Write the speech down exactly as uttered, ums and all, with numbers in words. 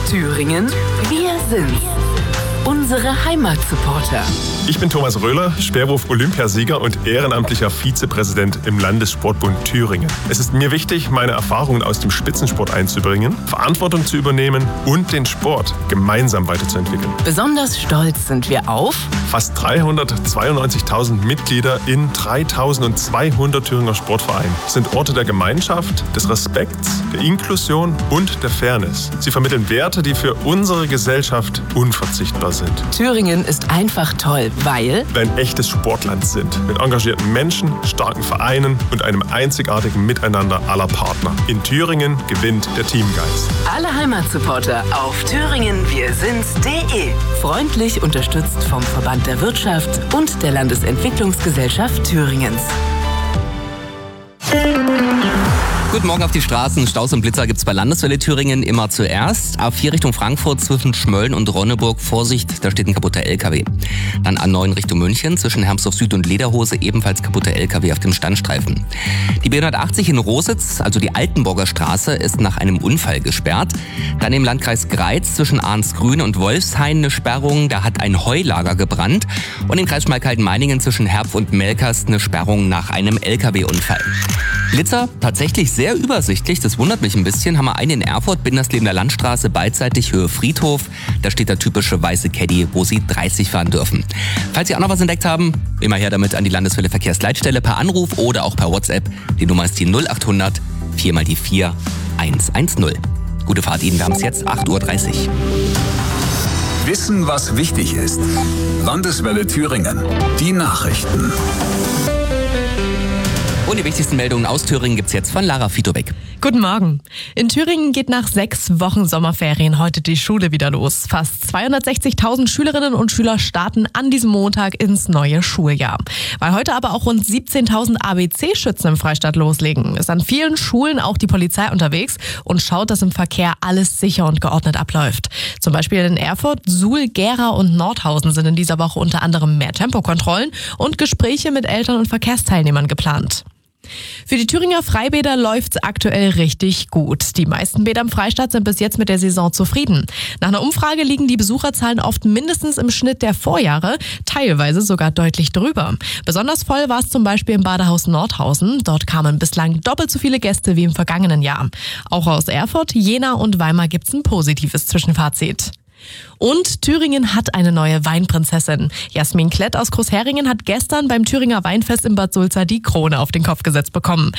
Thüringen, wir sind's. Unsere Heimatsupporter. Ich bin Thomas Röhler, Speerwurf-Olympiasieger und ehrenamtlicher Vizepräsident im Landessportbund Thüringen. Es ist mir wichtig, meine Erfahrungen aus dem Spitzensport einzubringen, Verantwortung zu übernehmen und den Sport gemeinsam weiterzuentwickeln. Besonders stolz sind wir auf fast dreihundertzweiundneunzigtausend Mitglieder in dreitausendzweihundert Thüringer Sportvereinen. Das sind Orte der Gemeinschaft, des Respekts, der Inklusion und der Fairness. Sie vermitteln Werte, die für unsere Gesellschaft unverzichtbar sind. Thüringen ist einfach toll, weil wir ein echtes Sportland sind. Mit engagierten Menschen, starken Vereinen und einem einzigartigen Miteinander aller Partner. In Thüringen gewinnt der Teamgeist. Alle Heimatsupporter auf thüringen wir sind's punkt de. Freundlich unterstützt vom Verband der Wirtschaft und der Landesentwicklungsgesellschaft Thüringens. Guten Morgen auf die Straßen. Staus und Blitzer gibt's bei Landeswelle Thüringen immer zuerst. A vier Richtung Frankfurt zwischen Schmölln und Ronneburg. Vorsicht, da steht ein kaputter L K W. Dann A neun Richtung München zwischen Hermsdorf Süd und Lederhose. Ebenfalls kaputter L K W auf dem Standstreifen. Die B hundertachtzig in Rositz, also die Altenburger Straße, ist nach einem Unfall gesperrt. Dann im Landkreis Greiz zwischen Arnsgrün und Wolfshain eine Sperrung. Da hat ein Heulager gebrannt. Und im Kreis Schmalkalden-Meiningen zwischen Herpf und Melkers eine Sperrung nach einem L K W-Unfall. Blitzer, tatsächlich sehr übersichtlich, das wundert mich ein bisschen. Haben wir einen in Erfurt, Binderslebener Landstraße, beidseitig Höhe Friedhof. Da steht der typische weiße Caddy, wo Sie dreißig fahren dürfen. Falls Sie auch noch was entdeckt haben, immer her damit an die Landeswelle Verkehrsleitstelle per Anruf oder auch per WhatsApp. Die Nummer ist die null achthundert vier mal die vier eins eins null. Gute Fahrt Ihnen, wir haben es jetzt acht Uhr dreißig. Wissen, was wichtig ist. Landeswelle Thüringen. Die Nachrichten. Und die wichtigsten Meldungen aus Thüringen gibt's jetzt von Lara Fitowek. Guten Morgen. In Thüringen geht nach sechs Wochen Sommerferien heute die Schule wieder los. Fast zweihundertsechzigtausend Schülerinnen und Schüler starten an diesem Montag ins neue Schuljahr. Weil heute aber auch rund siebzehntausend A B C-Schützen im Freistaat loslegen, ist an vielen Schulen auch die Polizei unterwegs und schaut, dass im Verkehr alles sicher und geordnet abläuft. Zum Beispiel in Erfurt, Suhl, Gera und Nordhausen sind in dieser Woche unter anderem mehr Tempokontrollen und Gespräche mit Eltern und Verkehrsteilnehmern geplant. Für die Thüringer Freibäder läuft's aktuell richtig gut. Die meisten Bäder im Freistaat sind bis jetzt mit der Saison zufrieden. Nach einer Umfrage liegen die Besucherzahlen oft mindestens im Schnitt der Vorjahre, teilweise sogar deutlich drüber. Besonders voll war es zum Beispiel im Badehaus Nordhausen. Dort kamen bislang doppelt so viele Gäste wie im vergangenen Jahr. Auch aus Erfurt, Jena und Weimar gibt's ein positives Zwischenfazit. Und Thüringen hat eine neue Weinprinzessin. Jasmin Klett aus Großheringen hat gestern beim Thüringer Weinfest in Bad Sulza die Krone auf den Kopf gesetzt bekommen.